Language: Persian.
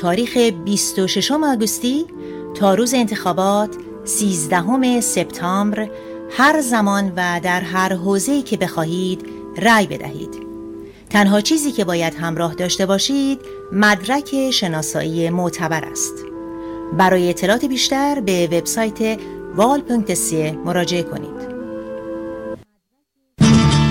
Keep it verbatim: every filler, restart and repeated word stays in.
تاریخ بیست و ششم آگوستی تا روز انتخابات سیزدهم سپتامبر هر زمان و در هر حوزه‌ای که بخواهید رأی بدهید. تنها چیزی که باید همراه داشته باشید مدرک شناسایی معتبر است. برای اطلاعات بیشتر به وبسایت وال پونکت سی مراجعه کنید.